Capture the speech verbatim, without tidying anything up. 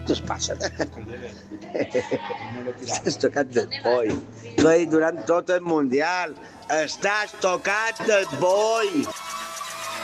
Esto es passa. Estàs tocat del boi. T'ho he dit durant tot el Mundial. Estàs tocat del boi.